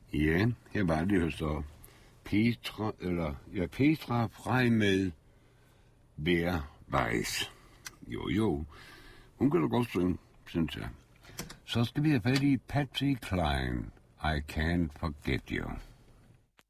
Ja, her var det jo så Petra Frei med Bærvejs. Jo, hun kan da godt synge, synes jeg. Så skal vi have fat i Patsy Cline, I Can't Forget You.